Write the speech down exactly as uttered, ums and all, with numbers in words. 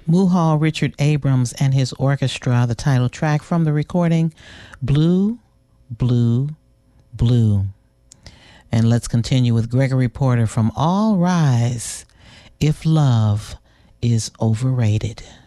Muhal Richard Abrams and his orchestra, the title track from the recording, Blue, Blue, Blue. And let's continue with Gregory Porter from All Rise, If Love is Overrated.